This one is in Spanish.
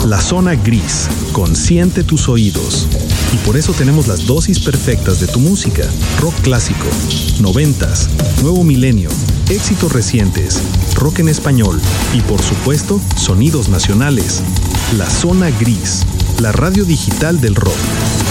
La Zona Gris, consiente tus oídos. Y por eso tenemos las dosis perfectas de tu música. Rock clásico, 90s, nuevo milenio, éxitos recientes, rock en español y por supuesto, sonidos nacionales. La Zona Gris, la radio digital del rock.